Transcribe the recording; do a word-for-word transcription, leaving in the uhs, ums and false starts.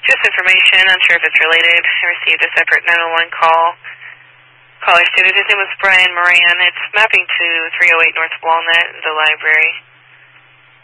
Just information, unsure if it's related. I received a separate nine one one call. Caller stated his name was Brian Moran. It's mapping to three oh eight North Walnut, the library.